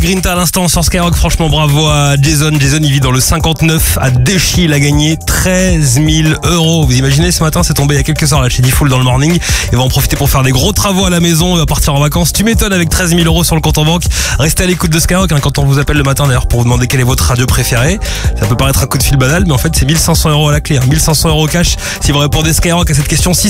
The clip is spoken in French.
Grinta à l'instant sur Skyrock, franchement bravo à Jason. Jason il vit dans le 59 à Déchy, il a gagné 13 000 €. Vous imaginez, ce matin c'est tombé il y a quelques heures là chez Diffoul dans le morning. Il va en profiter pour faire des gros travaux à la maison, il va partir en vacances. Tu m'étonnes avec 13 000 € sur le compte en banque. Restez à l'écoute de Skyrock quand on vous appelle le matin d'ailleurs pour vous demander quelle est votre radio préférée. Ça peut paraître un coup de fil banal mais en fait c'est 1 500 € à la clé, 1 500 € cash si vous répondez Skyrock à cette question 6.